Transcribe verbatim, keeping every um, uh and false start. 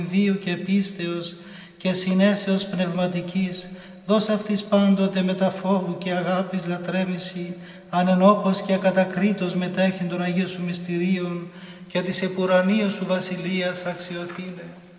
βίου και πίστεως και συνέσεως πνευματικής, δώσ' αυτής πάντοτε με τα φόβου και αγάπης λατρεύηση, ανενόχως και ακατακρίτως μετέχει των Αγίων Σου μυστηρίων και της επουρανίας Σου βασιλείας αξιοθήνε.